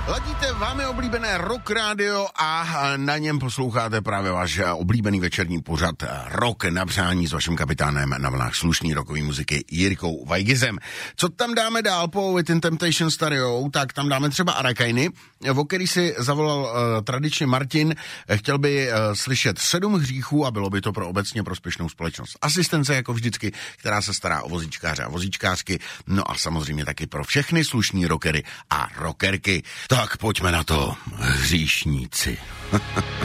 Ladíte vámi oblíbené Rock Radio a na něm posloucháte právě váš oblíbený večerní pořad Rock na přání s vaším kapitánem na vlnách slušný rockový muziky Jirkou Vajgizem. Co tam dáme dál po Within Temptation Stereo, tak tam dáme třeba Arakainy, o který si zavolal tradičně Martin. Chtěl by slyšet 7 hříchů a bylo by to pro obecně prospěšnou společnost. Asistence jako vždycky, která se stará o vozíčkáře a vozíčkářky, no a samozřejmě taky pro všechny slušní rockery a rockerky. Tak pojďme na to, hříšníci.